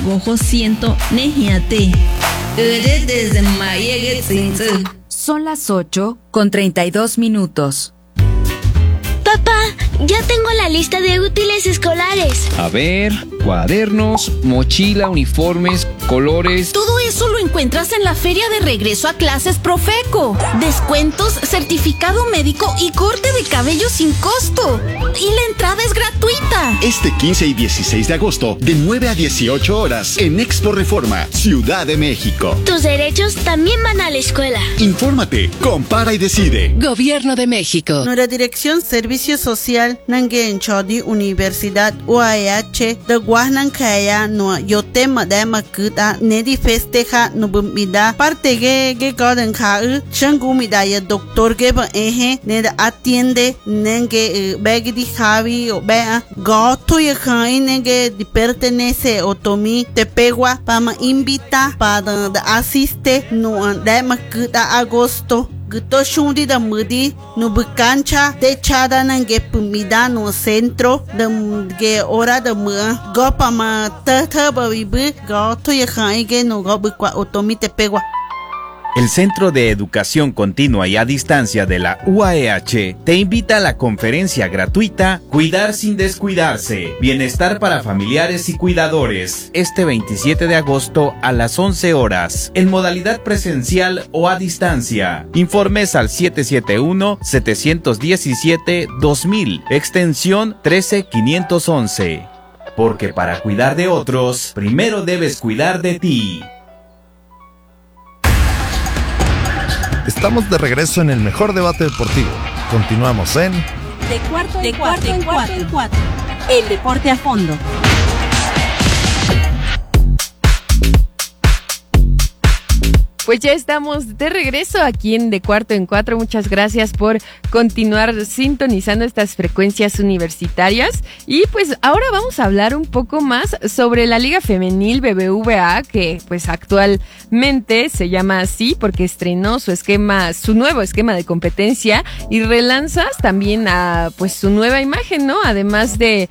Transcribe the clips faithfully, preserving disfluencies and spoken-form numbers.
gojo ciento nejiate. Ere desde mayegue tsinze. Son las ocho con treinta y dos minutos. Papá, ya tengo la lista de útiles escolares. A ver, cuadernos, mochila, uniformes, colores. Todo eso lo encuentras en la feria de regreso a clases Profeco. Descuentos, certificado médico y corte de cabello sin costo. Y la entrada es gratuita. Este quince y dieciséis de agosto, de nueve a dieciocho horas, en Expo Reforma, Ciudad de México. Tus derechos también van a la escuela. Infórmate, compara y decide. Gobierno de México. Nuestra dirección Servicio Social Nangen Chodi Universidad U A H de Guanankaya no yote madama kuta nedi festeja no bumida parte ge ge garden ka shangumida ya doctor ge ba eje ned atiende nenge begdi javi o bea gato ya kai nenge di pertenece otomi te pegua pama invita para asiste no dama kuta agosto Guto shundi da mudi no bucancha de chada nange pumida no centro de ge ora de mu gopa ma ta ta ba bibu gato ya khai no go bukwa otomite pegua. El Centro de Educación Continua y a Distancia de la U A E H te invita a la conferencia gratuita Cuidar sin descuidarse, Bienestar para familiares y cuidadores, este veintisiete de agosto a las once horas, en modalidad presencial o a distancia. Informes al siete siete uno, siete uno siete, dos mil, extensión trece quinientos once. Porque para cuidar de otros, primero debes cuidar de ti. Estamos de regreso en el mejor debate deportivo. Continuamos en... De cuarto en cuarto en cuarto en cuarto. El deporte a fondo. Pues ya estamos de regreso aquí en De Cuarto en Cuatro. Muchas gracias por continuar sintonizando estas frecuencias universitarias. Y pues ahora vamos a hablar un poco más sobre la Liga Femenil B B V A, que pues actualmente se llama así porque estrenó su esquema, su nuevo esquema de competencia y relanzas también a pues su nueva imagen, ¿no? Además de,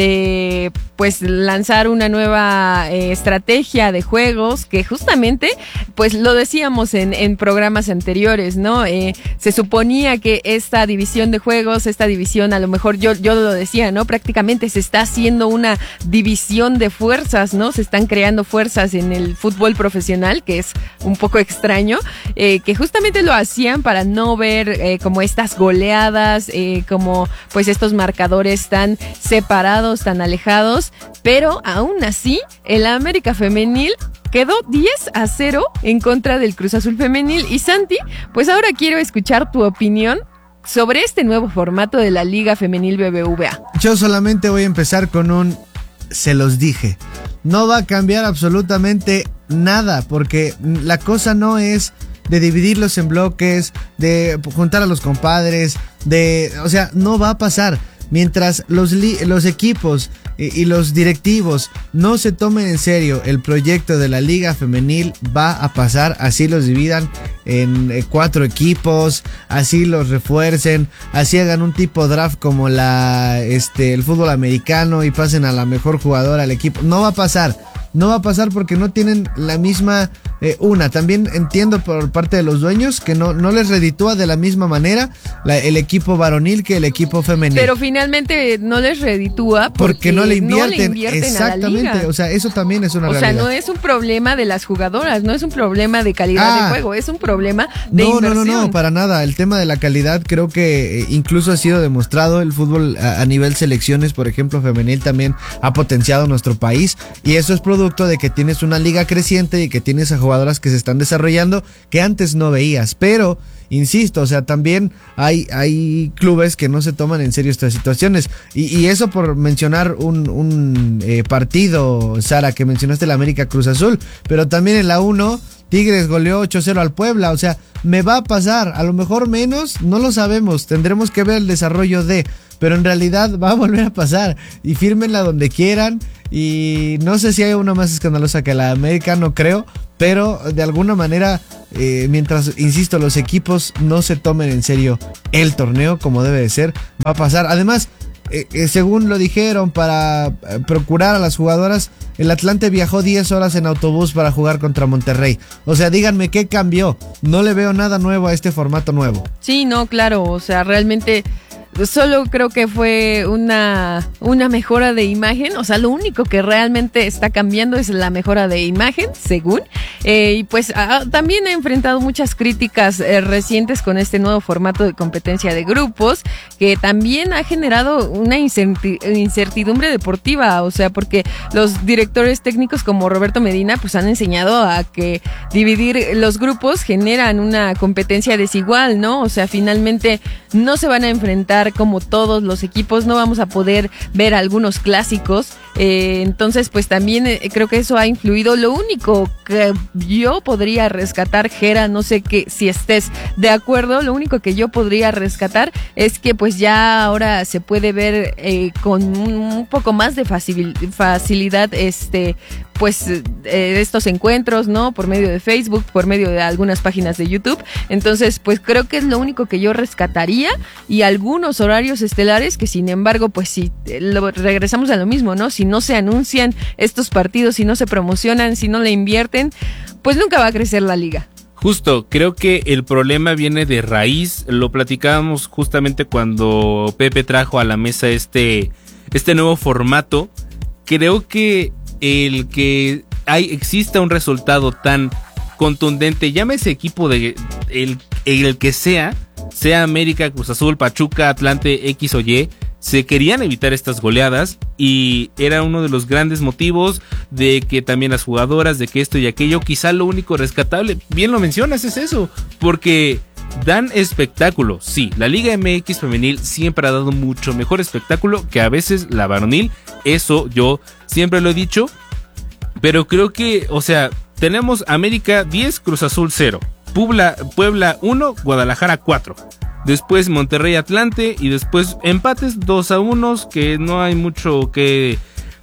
de pues lanzar una nueva eh, estrategia de juegos que justamente pues lo decíamos en, en programas anteriores, ¿no? Eh, se suponía que esta división de juegos, esta división, a lo mejor yo, yo lo decía, ¿no? Prácticamente se está haciendo una división de fuerzas, ¿no? Se están creando fuerzas en el fútbol profesional, que es un poco extraño, eh, que justamente lo hacían para no ver eh, como estas goleadas, eh, como pues estos marcadores tan separados, tan alejados, pero aún así, el América Femenil quedó diez a cero en contra del Cruz Azul Femenil. Y Santi, pues ahora quiero escuchar tu opinión sobre este nuevo formato de la Liga Femenil B B V A. Yo solamente voy a empezar con un se los dije. No va a cambiar absolutamente nada, porque la cosa no es de dividirlos en bloques, de juntar a los compadres, de, o sea, no va a pasar. Mientras los, li- los equipos y, y los directivos no se tomen en serio el proyecto de la Liga Femenil, va a pasar, así los dividan en eh, cuatro equipos, así los refuercen, así hagan un tipo draft como la este el fútbol americano y pasen a la mejor jugadora al equipo. No va a pasar. No va a pasar porque no tienen la misma eh, una. También entiendo por parte de los dueños que no, no les reditúa de la misma manera la, el equipo varonil que el equipo femenil. Pero finalmente no les reditúa porque, porque no le invierten. No le invierten exactamente. A la liga. O sea, eso también es una o realidad. O sea, no es un problema de las jugadoras, no es un problema de calidad ah, de juego, es un problema de no, inversión. No, no, no, para nada. El tema de la calidad creo que eh, incluso ha sido demostrado. El fútbol a, a nivel selecciones, por ejemplo, femenil también ha potenciado nuestro país y eso es producto de que tienes una liga creciente y que tienes a jugadoras que se están desarrollando que antes no veías, pero insisto, o sea, también hay, hay clubes que no se toman en serio estas situaciones y, y eso por mencionar un, un eh, partido, Sara, que mencionaste la América Cruz Azul, pero también en la uno Tigres goleó ocho cero al Puebla, o sea, me va a pasar, a lo mejor menos, no lo sabemos, tendremos que ver el desarrollo de, pero en realidad va a volver a pasar y fírmenla donde quieran y no sé si hay una más escandalosa que la América, no creo, pero de alguna manera, eh, mientras, insisto, los equipos no se tomen en serio el torneo como debe de ser, va a pasar. Además, eh, eh, según lo dijeron, para eh, procurar a las jugadoras, el Atlante viajó diez horas en autobús para jugar contra Monterrey. O sea, díganme qué cambió. No le veo nada nuevo a este formato nuevo. Sí, no, claro, o sea, realmente solo creo que fue una, una mejora de imagen, o sea, lo único que realmente está cambiando es la mejora de imagen, según, eh, y pues a, también ha enfrentado muchas críticas eh, recientes con este nuevo formato de competencia de grupos, que también ha generado una incerti- incertidumbre deportiva, o sea, porque los directores técnicos como Roberto Medina pues han enseñado a que dividir los grupos generan una competencia desigual, ¿no? O sea, finalmente no se van a enfrentar como todos los equipos, no vamos a poder ver algunos clásicos, eh, entonces pues también eh, creo que eso ha influido. Lo único que yo podría rescatar, Jera, no sé que si estés de acuerdo, lo único que yo podría rescatar es que pues ya ahora se puede ver eh, con un, un poco más de facil, facilidad este pues eh, estos encuentros, ¿no? Por medio de Facebook, por medio de algunas páginas de YouTube. Entonces, pues creo que es lo único que yo rescataría, y algunos horarios estelares que, sin embargo, pues si lo, regresamos a lo mismo, ¿no? Si no se anuncian estos partidos, si no se promocionan, si no le invierten, pues nunca va a crecer la liga. Justo, creo que el problema viene de raíz. Lo platicábamos justamente cuando Pepe trajo a la mesa este, este nuevo formato. Creo que el que hay, exista un resultado tan contundente, llámese equipo de el, el que sea, sea América, Cruz Azul, Pachuca, Atlante, X o Y, se querían evitar estas goleadas, y era uno de los grandes motivos de que también las jugadoras, de que esto y aquello. Quizá lo único rescatable, bien lo mencionas, es eso, porque dan espectáculo. Sí, la Liga M X femenil siempre ha dado mucho mejor espectáculo que a veces la varonil, eso yo siempre lo he dicho, pero creo que, o sea, tenemos América diez, Cruz Azul cero, Puebla, Puebla uno, Guadalajara cuatro, después Monterrey Atlante, y después empates dos a uno, que no hay mucho que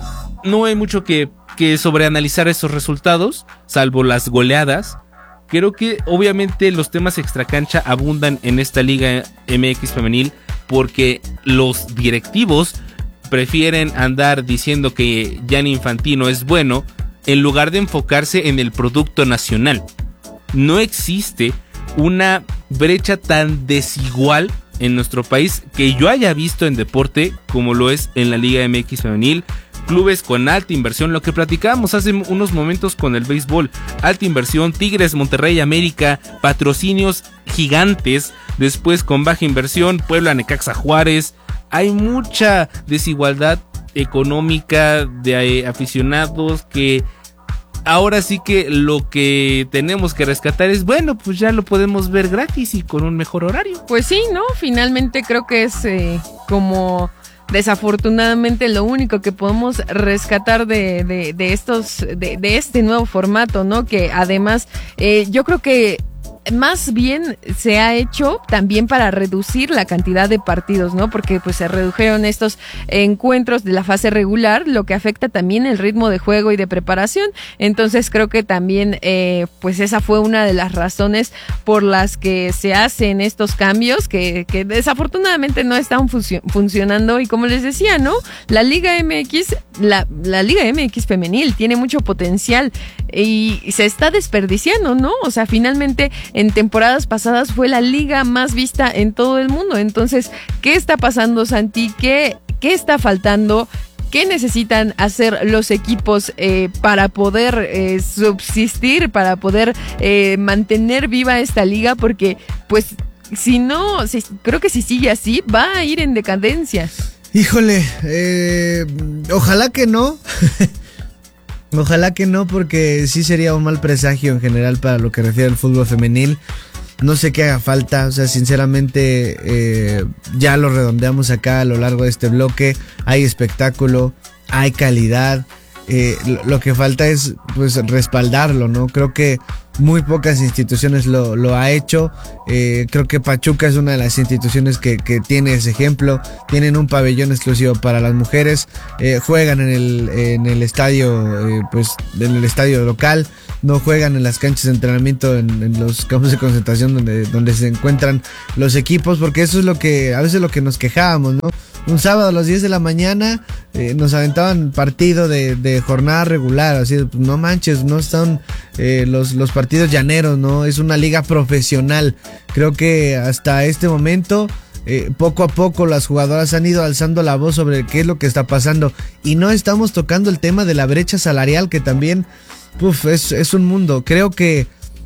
no hay mucho que, que sobreanalizar esos resultados, salvo las goleadas. Creo que obviamente los temas extracancha abundan en esta Liga M X femenil, porque los directivos prefieren andar diciendo que Gianni Infantino es bueno en lugar de enfocarse en el producto nacional. No existe una brecha tan desigual en nuestro país que yo haya visto en deporte como lo es en la Liga M X femenil. Clubes con alta inversión, lo que platicábamos hace unos momentos con el béisbol, alta inversión, Tigres, Monterrey, América, patrocinios gigantes, después con baja inversión, Puebla, Necaxa, Juárez. Hay mucha desigualdad económica de aficionados, que ahora sí que lo que tenemos que rescatar es, bueno, pues ya lo podemos ver gratis y con un mejor horario. Pues sí, ¿no? Finalmente creo que es eh, como desafortunadamente lo único que podemos rescatar de, de, de estos, de, de este nuevo formato, ¿no? Que además eh, yo creo que más bien se ha hecho también para reducir la cantidad de partidos, ¿no? Porque pues se redujeron estos encuentros de la fase regular, lo que afecta también el ritmo de juego y de preparación. Entonces creo que también eh, pues esa fue una de las razones por las que se hacen estos cambios que, que desafortunadamente no están funcio- funcionando. Y como les decía, ¿no? La Liga M X, la, la Liga M X femenil tiene mucho potencial y se está desperdiciando, ¿no? O sea, finalmente en temporadas pasadas fue la liga más vista en todo el mundo. Entonces, ¿qué está pasando, Santi? ¿Qué, qué está faltando? ¿Qué necesitan hacer los equipos eh, para poder eh, subsistir, para poder eh, mantener viva esta liga? Porque, pues, si no, si, creo que si sigue así, va a ir en decadencia. Híjole, eh, ojalá que no. Ojalá que no, porque sí sería un mal presagio en general para lo que refiere al fútbol femenil. No sé qué haga falta, o sea, sinceramente eh, ya lo redondeamos acá a lo largo de este bloque. Hay espectáculo, hay calidad, eh, lo, lo que falta es pues respaldarlo, ¿no? Creo que muy pocas instituciones lo, lo ha hecho. Eh, creo que Pachuca es una de las instituciones que, que tiene ese ejemplo. Tienen un pabellón exclusivo para las mujeres. Eh, juegan en el, en el estadio, eh, pues, en el estadio local. No juegan en las canchas de entrenamiento, en, en los campos de concentración donde, donde se encuentran los equipos, porque eso es lo que, a veces lo que nos quejábamos, ¿no? un sábado a las diez de la mañana eh, nos aventaban partido de, de jornada regular, así, no manches, no están eh, los, los partidos llaneros, ¿no? Es una liga profesional. Creo que hasta este momento, eh, poco a poco las jugadoras han ido alzando la voz sobre qué es lo que está pasando, y no estamos tocando el tema de la brecha salarial, que también uf, es, es un mundo. Creo que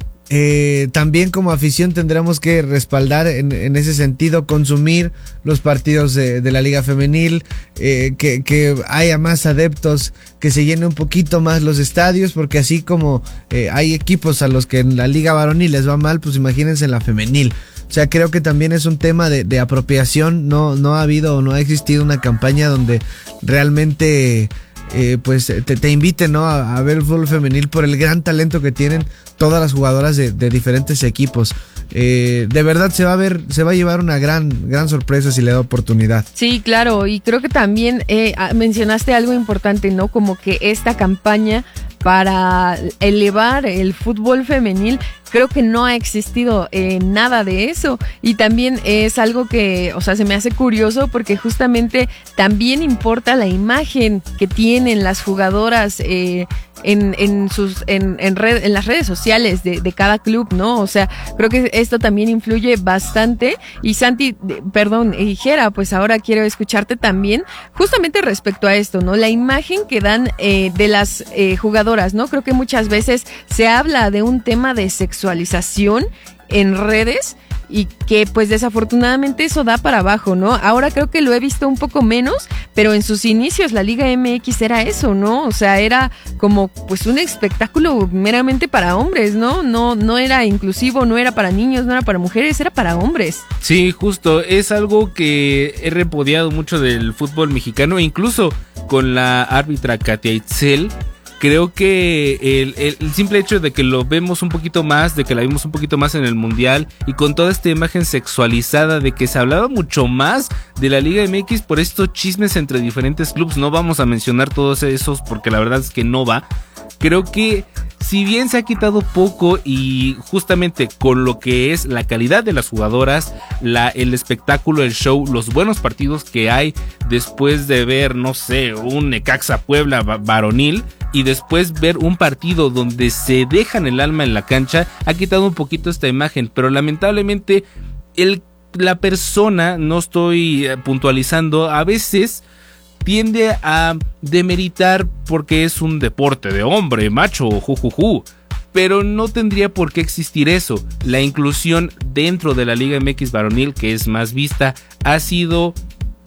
Eh, también como afición tendremos que respaldar en, en ese sentido, consumir los partidos de, de la liga femenil, eh, que, que haya más adeptos, que se llene un poquito más los estadios, porque así como eh, hay equipos a los que en la liga varonil les va mal, pues imagínense en la femenil. O sea, creo que también es un tema de, de apropiación. No, no ha habido o no ha existido una campaña donde realmente Eh, pues te, te inviten, ¿no? a, a ver el fútbol femenil por el gran talento que tienen todas las jugadoras de, de diferentes equipos. Eh, de verdad se va a ver, se va a llevar una gran, gran sorpresa si le da oportunidad. Sí, claro, y creo que también eh, mencionaste algo importante, ¿no? Como que esta campaña para elevar el fútbol femenil, creo que no ha existido eh, nada de eso, y también es algo que, o sea, se me hace curioso porque justamente también importa la imagen que tienen las jugadoras eh, en, en sus en, en, red, en las redes sociales de, de cada club, ¿no? O sea, creo que esto también influye bastante. Y Santi, perdón, y Jera, pues ahora quiero escucharte también justamente respecto a esto, ¿no? La imagen que dan eh, de las eh, jugadoras, ¿no? Creo que muchas veces se habla de un tema de sexualización en redes, y que pues desafortunadamente eso da para abajo, ¿no? Ahora creo que lo he visto un poco menos, pero en sus inicios la Liga M X era eso, ¿no? O sea, era como pues un espectáculo meramente para hombres, ¿no? No, no era inclusivo, no era para niños, no era para mujeres, era para hombres. Sí, justo, es algo que he repudiado mucho del fútbol mexicano, incluso con la árbitra Katia Itzel. Creo que el, el, el simple hecho de que lo vemos un poquito más, de que la vimos un poquito más en el Mundial, y con toda esta imagen sexualizada, de que se hablaba mucho más de la Liga M X por estos chismes entre diferentes clubes, no vamos a mencionar todos esos porque la verdad es que no va. Creo que si bien se ha quitado poco, y justamente con lo que es la calidad de las jugadoras, la, el espectáculo, el show, los buenos partidos que hay después de ver, no sé, un Necaxa Puebla varonil, y después ver un partido donde se dejan el alma en la cancha, ha quitado un poquito esta imagen, pero lamentablemente el, la persona, no estoy puntualizando, a veces tiende a demeritar porque es un deporte de hombre, macho, jujuju, pero no tendría por qué existir eso. La inclusión dentro de la Liga M X varonil, que es más vista, ha sido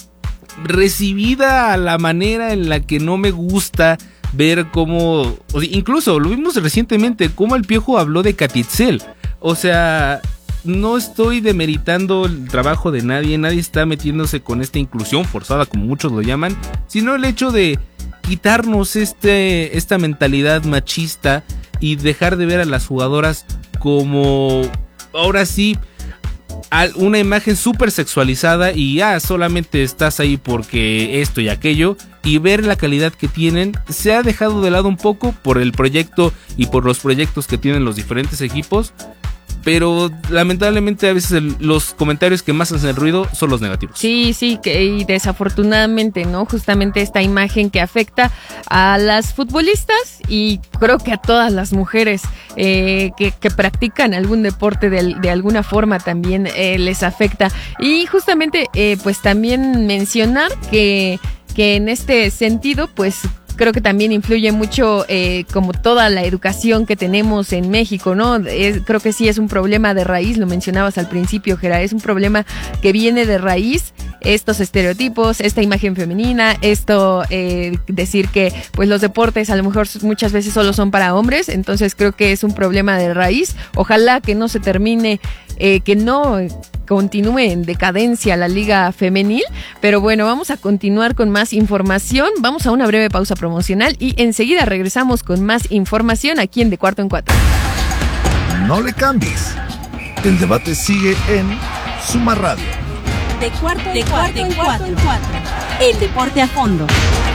recibida a la manera en la que no me gusta ver cómo, o sea, incluso lo vimos recientemente, cómo el Piojo habló de Katia Itzel. O sea, no estoy demeritando el trabajo de nadie, nadie está metiéndose con esta inclusión forzada, como muchos lo llaman, sino el hecho de quitarnos este, esta mentalidad machista y dejar de ver a las jugadoras como, ahora sí, una imagen súper sexualizada, y ya ah, solamente estás ahí porque esto y aquello, y ver la calidad que tienen se ha dejado de lado un poco por el proyecto y por los proyectos que tienen los diferentes equipos. Pero lamentablemente a veces el, los comentarios que más hacen el ruido son los negativos. Sí, sí, que, y desafortunadamente, ¿no? Justamente esta imagen que afecta a las futbolistas, y creo que a todas las mujeres eh, que, que practican algún deporte de, de alguna forma también eh, les afecta. Y justamente eh, pues también mencionar que, que en este sentido pues creo que también influye mucho eh, como toda la educación que tenemos en México, ¿no? Es, creo que sí es un problema de raíz, lo mencionabas al principio, Gera, es un problema que viene de raíz, estos estereotipos, esta imagen femenina, esto eh, decir que pues los deportes a lo mejor muchas veces solo son para hombres, entonces creo que es un problema de raíz. Ojalá que no se termine, eh, que no continúe en decadencia la liga femenil, pero bueno, vamos a continuar con más información, vamos a una breve pausa promocional y enseguida regresamos con más información aquí en De Cuarto en Cuatro. No le cambies, el debate sigue en Suma Radio. De Cuarto, de cuarto en Cuatro, el deporte a fondo.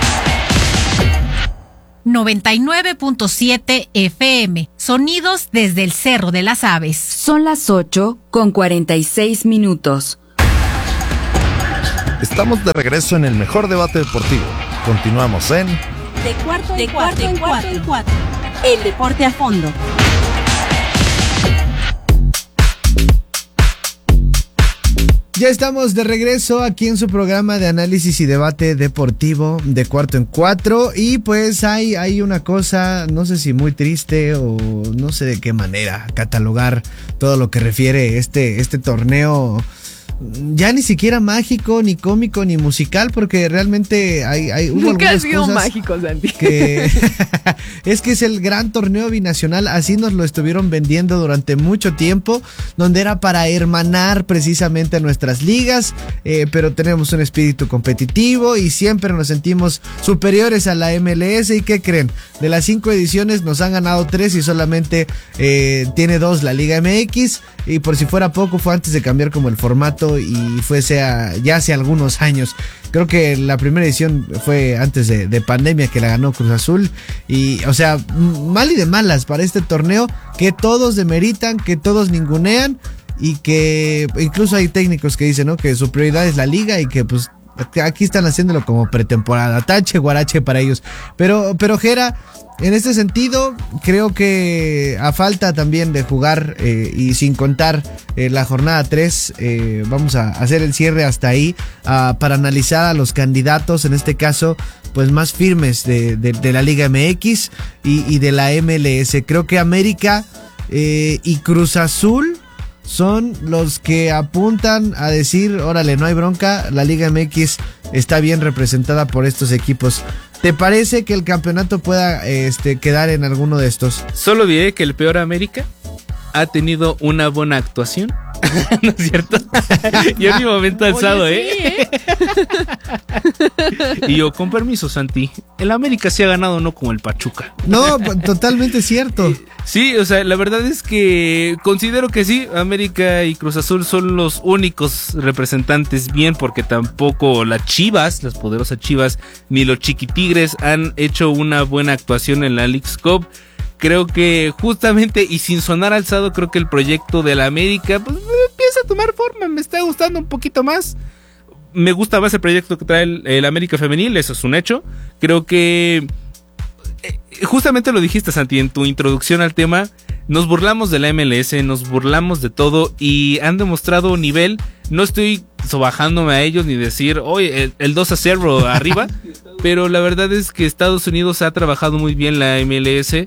noventa y nueve punto siete F M, sonidos desde el Cerro de las Aves. Son las ocho con cuarenta y seis minutos. Estamos de regreso en el mejor debate deportivo. Continuamos en De cuarto, de cuarto en cuarto en cuatro. El deporte a fondo. Ya estamos de regreso aquí en su programa de análisis y debate deportivo de cuarto en cuatro. Y pues hay, hay una cosa, no sé si muy triste o no sé de qué manera catalogar todo lo que refiere este, este torneo. Ya ni siquiera mágico, ni cómico, ni musical, porque realmente hay, hay hubo Nunca ha algunas sido cosas mágico, Santi. que es que es el gran torneo binacional, así nos lo estuvieron vendiendo durante mucho tiempo, donde era para hermanar precisamente a nuestras ligas, eh, pero tenemos un espíritu competitivo y siempre nos sentimos superiores a la M L S. ¿Y qué creen? De las cinco ediciones nos han ganado tres y solamente eh, tiene dos la Liga M X, y por si fuera poco fue antes de cambiar como el formato y fuese a, ya hace algunos años. Creo que la primera edición fue antes de, de pandemia, que la ganó Cruz Azul. Y, o sea, mal y de malas para este torneo, que todos demeritan, que todos ningunean, y que incluso hay técnicos que dicen, ¿no?, que su prioridad es la liga y que pues aquí están haciéndolo como pretemporada, tache, guarache para ellos. Pero, pero Jera, en este sentido, creo que a falta también de jugar eh, y sin contar eh, la jornada tres, eh, vamos a hacer el cierre hasta ahí uh, para analizar a los candidatos, en este caso, pues más firmes de, de, de la Liga M X y, y de la M L S. Creo que América eh, y Cruz Azul son los que apuntan a decir, órale, no hay bronca, la Liga M X está bien representada por estos equipos. ¿Te parece que el campeonato pueda este, quedar en alguno de estos? Solo diré que el peor América ha tenido una buena actuación. ¿No es cierto? Yo en mi momento alzado, Oye, ¿eh? sí, ¿eh? Y yo, con permiso, Santi, el América sí ha ganado, no como el Pachuca. No, totalmente cierto. Sí, o sea, la verdad es que considero que sí, América y Cruz Azul son los únicos representantes bien, porque tampoco las Chivas, las poderosas Chivas, ni los Chiquitigres han hecho una buena actuación en la Leagues Cup. Creo que justamente, y sin sonar alzado, creo que el proyecto de la América pues, empieza a tomar forma, me está gustando un poquito más. Me gusta más el proyecto que trae el, el América Femenil, eso es un hecho. Creo que eh, justamente lo dijiste, Santi, en tu introducción al tema. Nos burlamos de la M L S, nos burlamos de todo y han demostrado nivel. No estoy sobajándome a ellos ni decir, oye, el, el dos a cero arriba, pero la verdad es que Estados Unidos ha trabajado muy bien la M L S.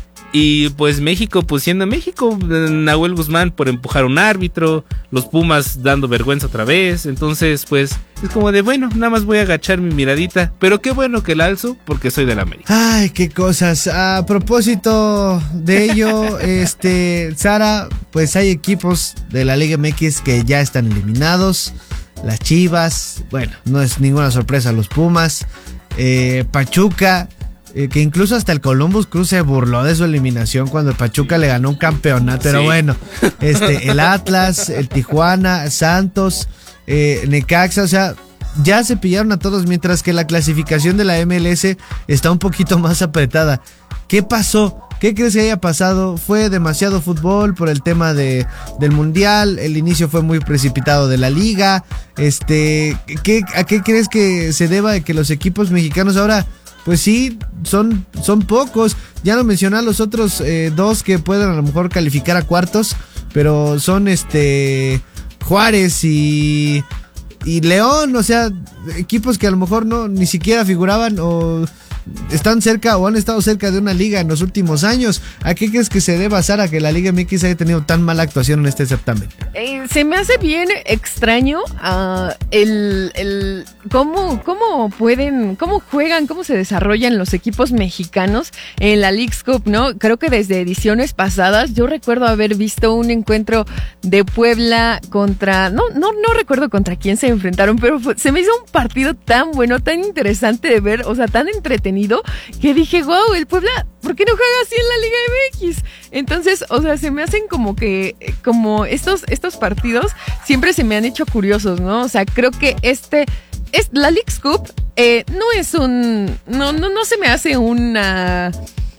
Y pues México, pues siendo México, Nahuel Guzmán por empujar a un árbitro, los Pumas dando vergüenza otra vez. Entonces, pues, es como de, bueno, nada más voy a agachar mi miradita. Pero qué bueno que la alzo, porque soy del América. Ay, qué cosas. A propósito de ello, este, Sara, pues hay equipos de la Liga M X que ya están eliminados. Las Chivas, bueno, no es ninguna sorpresa, los Pumas, eh, Pachuca. Eh, que incluso hasta el Columbus Crew se burló de su eliminación cuando el Pachuca le ganó un campeonato. Pero sí. Bueno, este, el Atlas, el Tijuana, Santos, eh, Necaxa, o sea, ya se pillaron a todos, mientras que la clasificación de la M L S está un poquito más apretada. ¿Qué pasó? ¿Qué crees que haya pasado? ¿Fue demasiado fútbol por el tema de, del mundial? ¿El inicio fue muy precipitado de la liga? Este, ¿qué, ¿A qué crees que se deba de que los equipos mexicanos ahora... Pues sí, son, son pocos. Ya no mencioné a los otros eh, dos que pueden a lo mejor calificar a cuartos, pero son este Juárez y, y León, o sea, equipos que a lo mejor no ni siquiera figuraban o están cerca o han estado cerca de una liga en los últimos años. ¿A qué crees que se debe basar a que la Liga M X haya tenido tan mala actuación en este certamen? Eh, se me hace bien extraño uh, el, el cómo, cómo pueden, cómo juegan, cómo se desarrollan los equipos mexicanos en la Leagues Cup, ¿no? Creo que desde ediciones pasadas yo recuerdo haber visto un encuentro de Puebla contra, no, no, no recuerdo contra quién se enfrentaron, pero fue, se me hizo un partido tan bueno, tan interesante de ver, o sea, tan entretenido, que dije, wow, el Puebla, ¿por qué no juega así en la Liga M X? Entonces, o sea, se me hacen como que, como estos, estos partidos siempre se me han hecho curiosos, ¿no? O sea, creo que este, es, la Leagues Cup eh, no es un, no, no, no se me hace una...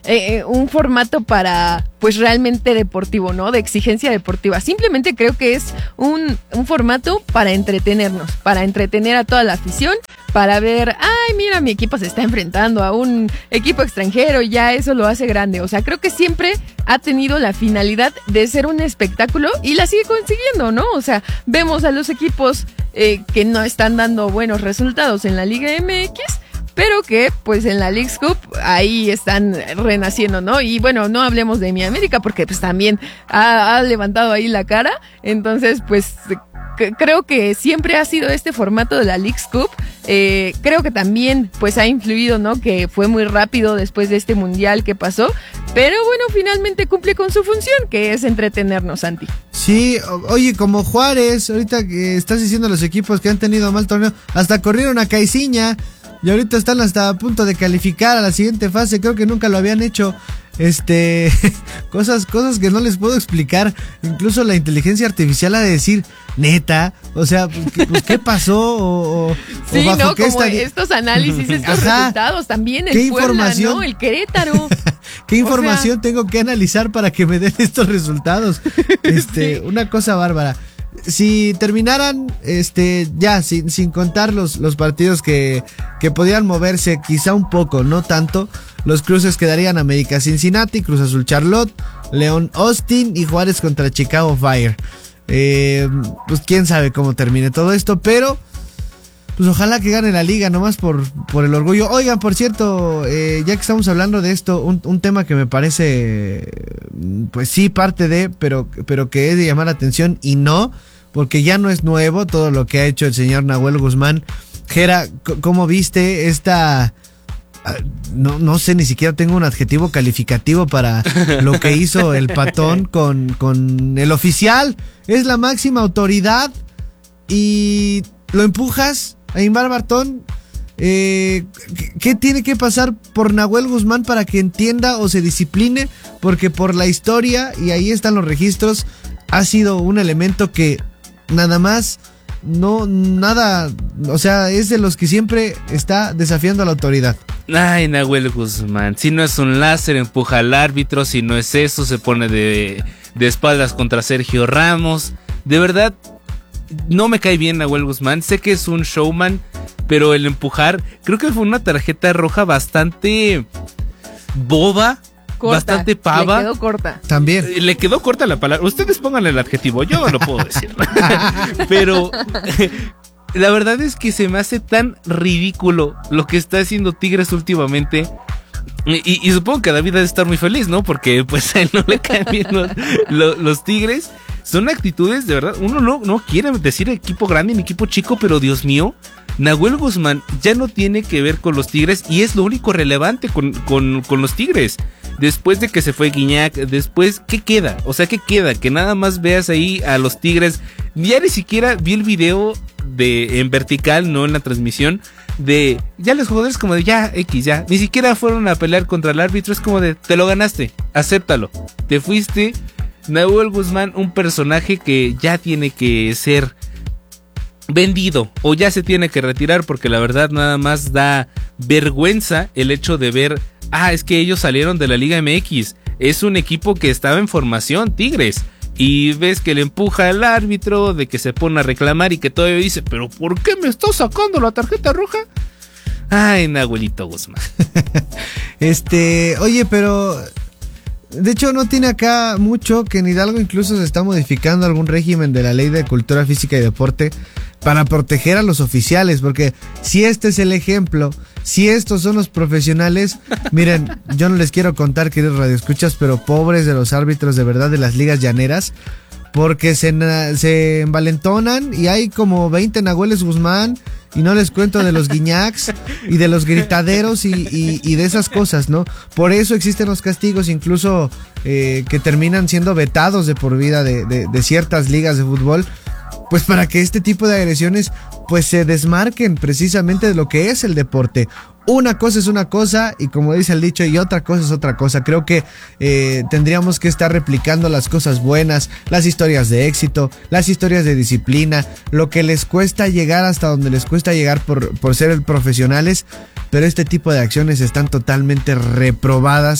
eh, un formato para, pues realmente deportivo, ¿no? De exigencia deportiva. Simplemente creo que es un, un formato para entretenernos, para entretener a toda la afición, para ver, ay, mira, mi equipo se está enfrentando a un equipo extranjero y ya eso lo hace grande. O sea, creo que siempre ha tenido la finalidad de ser un espectáculo y la sigue consiguiendo, ¿no? O sea, vemos a los equipos eh, que no están dando buenos resultados en la Liga M X, pero que pues en la Leagues Cup ahí están renaciendo, ¿no? Y bueno, no hablemos de mi América porque pues también ha, ha levantado ahí la cara, entonces pues c- creo que siempre ha sido este formato de la Leagues Cup. Eh, creo que también pues ha influido, ¿no? Que fue muy rápido después de este mundial que pasó, pero bueno, finalmente cumple con su función, que es entretenernos, Santi. Sí, o- oye, como Juárez, ahorita que estás diciendo los equipos que han tenido mal torneo, hasta corrieron a Caiciña y ahorita están hasta a punto de calificar a la siguiente fase, creo que nunca lo habían hecho. Este, cosas, cosas que no les puedo explicar. Incluso la inteligencia artificial ha de decir, neta, o sea, pues, ¿qué, pues, ¿qué pasó? O, o, Sí, o bajo ¿no? qué Como estadi- estos análisis, estos Ajá. resultados también, ¿Qué el Puebla, información? ¿no? El Querétaro. ¿Qué O información tengo que analizar para que me den estos resultados? Este, una cosa bárbara. Si terminaran, este, ya, sin, sin contar los, los partidos que, que podían moverse quizá un poco, no tanto, los cruces quedarían América Cincinnati, Cruz Azul Charlotte, León Austin y Juárez contra Chicago Fire. Eh, pues quién sabe cómo termine todo esto, pero pues ojalá que gane la liga, nomás por, por el orgullo. Oigan, por cierto, eh, ya que estamos hablando de esto, un, un tema que me parece, pues sí, parte de, pero, pero que es de llamar la atención y no, porque ya no es nuevo todo lo que ha hecho el señor Nahuel Guzmán. Gera, c- ¿cómo viste esta...? No, no sé, ni siquiera tengo un adjetivo calificativo para lo que hizo el patón con, con el oficial. Es la máxima autoridad y lo empujas a Imbar Bartón. Eh, ¿qué, ¿Qué tiene que pasar por Nahuel Guzmán para que entienda o se discipline? Porque por la historia, y ahí están los registros, ha sido un elemento que nada más, no, nada, o sea, es de los que siempre está desafiando a la autoridad. Ay, Nahuel Guzmán, si no es un láser, empuja al árbitro, si no es eso, se pone de, de espaldas contra Sergio Ramos. De verdad, no me cae bien Nahuel Guzmán, sé que es un showman, pero el empujar, creo que fue una tarjeta roja bastante boba. Corta, bastante pava. Le quedó corta. También. Le quedó corta la palabra. Ustedes pongan el adjetivo, yo no lo puedo decir. Pero la verdad es que se me hace tan ridículo lo que está haciendo Tigres últimamente. Y, y, y supongo que David debe estar muy feliz, ¿no? Porque pues a él no le caen bien los, los, los Tigres. Son actitudes, de verdad, uno no, no quiere decir equipo grande ni equipo chico, pero Dios mío, Nahuel Guzmán ya no tiene que ver con los Tigres y es lo único relevante con, con, con los Tigres. Después de que se fue Guiñac, después, ¿qué queda? O sea, ¿qué queda? Que nada más veas ahí a los Tigres. Ya ni siquiera vi el video de en vertical, no en la transmisión, de ya los jugadores como de ya, X, ya. Ni siquiera fueron a pelear contra el árbitro, es como de, te lo ganaste, acéptalo. Te fuiste. Nahuel Guzmán, un personaje que ya tiene que ser vendido o ya se tiene que retirar, porque la verdad nada más da vergüenza el hecho de ver, ah, es que ellos salieron de la Liga M X, es un equipo que estaba en formación, Tigres, y ves que le empuja al árbitro, de que se pone a reclamar y que todavía dice, pero ¿por qué me estás sacando la tarjeta roja? Ay, Nahuelito Guzmán. Este, oye, pero de hecho no tiene acá mucho, que en Hidalgo incluso se está modificando algún régimen de la Ley de Cultura Física y Deporte para proteger a los oficiales, porque si este es el ejemplo, si estos son los profesionales, miren, yo no les quiero contar, queridos radioescuchas, pero pobres de los árbitros de verdad de las ligas llaneras, porque se, se envalentonan y hay como veinte Nahueles Guzmán, y no les cuento de los guiñacs y de los gritaderos y, y, y de esas cosas, ¿no? Por eso existen los castigos, incluso eh, que terminan siendo vetados de por vida de, de, de ciertas ligas de fútbol, pues para que este tipo de agresiones pues se desmarquen precisamente de lo que es el deporte. Una cosa es una cosa y como dice el dicho, y otra cosa es otra cosa. Creo que eh, tendríamos que estar replicando las cosas buenas, las historias de éxito, las historias de disciplina, lo que les cuesta llegar hasta donde les cuesta llegar por, por ser profesionales, pero este tipo de acciones están totalmente reprobadas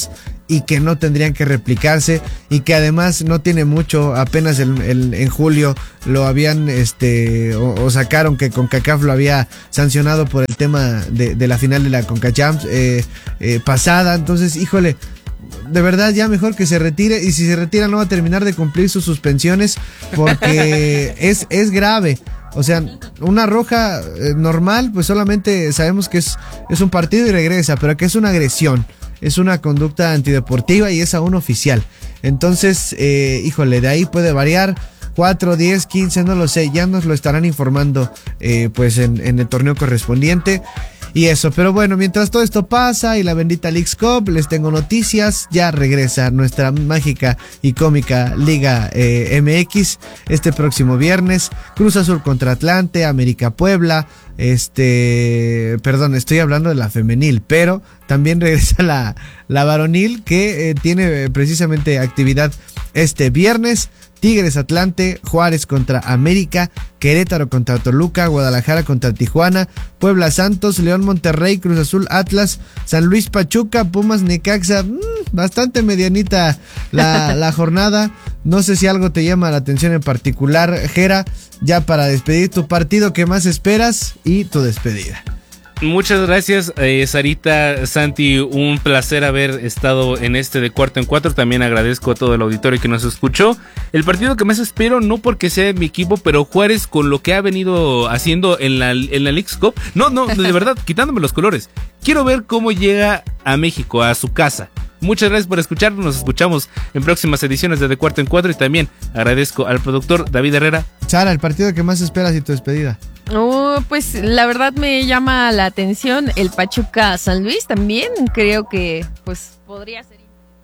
y que no tendrían que replicarse y que además no tiene mucho, apenas el, el, en julio lo habían este o, o sacaron que CONCACAF lo había sancionado por el tema de, de la final de la CONCACHAMPS eh, eh, pasada. Entonces, híjole, de verdad ya mejor que se retire, y si se retira no va a terminar de cumplir sus suspensiones porque es, es grave. O sea, una roja eh, normal, pues solamente sabemos que es, es un partido y regresa, pero que es una agresión, es una conducta antideportiva y es aún oficial. Entonces, eh, híjole, de ahí puede variar, cuatro, diez, quince, no lo sé, ya nos lo estarán informando eh, pues en, en el torneo correspondiente. Y eso, pero bueno, mientras todo esto pasa y la bendita Leagues Cup, les tengo noticias. Ya regresa nuestra mágica y cómica Liga eh, M X este próximo viernes. Cruz Azul contra Atlante, América Puebla, este, perdón, estoy hablando de la femenil, pero también regresa la, la varonil que eh, tiene precisamente actividad este viernes. Tigres Atlante, Juárez contra América, Querétaro contra Toluca, Guadalajara contra Tijuana, Puebla Santos, León Monterrey, Cruz Azul Atlas, San Luis Pachuca, Pumas Necaxa. Mmm, bastante medianita la, la jornada. No sé si algo te llama la atención en particular, Jera, ya para despedir tu partido que más esperas y tu despedida. Muchas gracias, eh, Sarita, Santi, un placer haber estado en este de Cuarto en Cuatro. También agradezco a todo el auditorio que nos escuchó. El partido que más espero, no porque sea mi equipo, pero Juárez con lo que ha venido haciendo en la, en la Leagues Cup, no, no, de verdad, quitándome los colores. Quiero ver cómo llega a México, a su casa. Muchas gracias por escucharnos, nos escuchamos en próximas ediciones de De Cuarto en Cuatro y también agradezco al productor David Herrera. Sara, el partido que más esperas y tu despedida. Oh, pues la verdad me llama la atención el Pachuca San Luis también, creo que pues podría ser.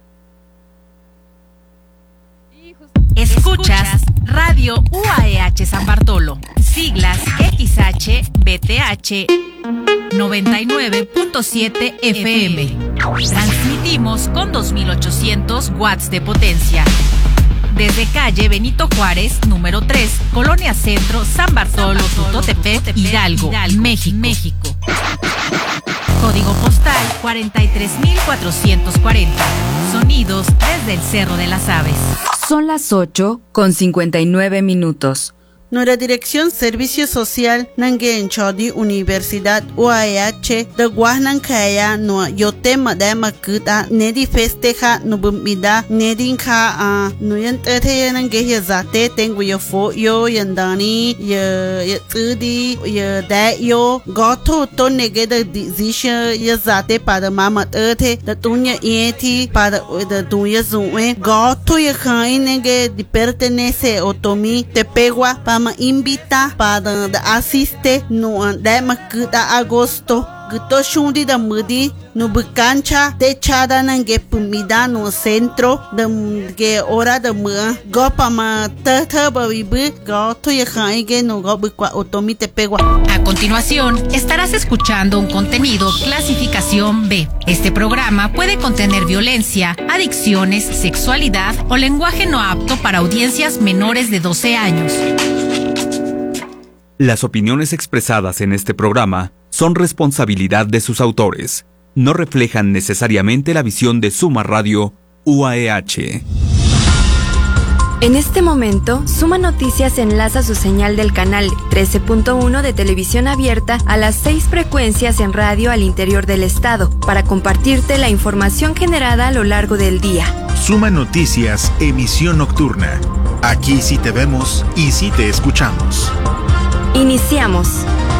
Escuchas Radio U A E H San Bartolo, siglas X H B T H noventa y nueve punto siete F M. Transmitimos con dos mil ochocientos watts de potencia. Desde calle Benito Juárez, número tres, Colonia Centro, San Bartolo, Tutotepec, Hidalgo, México. México. Código postal cuarenta y tres mil cuatrocientos cuarenta. Sonidos desde el Cerro de las Aves. Son las ocho con cincuenta y nueve minutos. Nuestra Dirección Servicio Social Nangen Chodi Universidad U A E H de Guanankaya no yote madama kuta nedi festeja no bumida nedinka a nuyan tate nange ya zate tengu yo fo yo yandani ya ya tsudi ya da yo goto to nege de decision ya zate pada mama tate da tunya yeti pada da tunya zuwe goto ya kai nege di pertenece otomi te pegua ma invita para asiste no andema kuta agosto guto shundi da mudi no bucancha techada nange pumida no centro de ge hora de mu gopa ma tata babibu goto ya haige no gobukwa otomite pegua. A continuación estarás escuchando un contenido clasificación B. Este programa puede contener violencia, adicciones, sexualidad o lenguaje no apto para audiencias menores de doce años. Las opiniones expresadas en este programa son responsabilidad de sus autores. No reflejan necesariamente la visión de Suma Radio U A E H. En este momento, Suma Noticias enlaza su señal del canal trece punto uno de televisión abierta a las seis frecuencias en radio al interior del estado para compartirte la información generada a lo largo del día. Suma Noticias, emisión nocturna. Aquí sí te vemos y sí te escuchamos. Iniciamos.